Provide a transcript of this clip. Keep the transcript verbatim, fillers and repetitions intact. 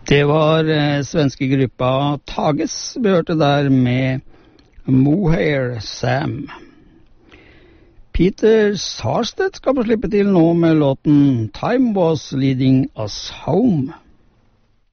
Det var eh, svenske gruppa Tages vi hørte der med Mohair Sam. Peter Sarstedt skal få slippe til nå med låten Time Was Leading Us Home.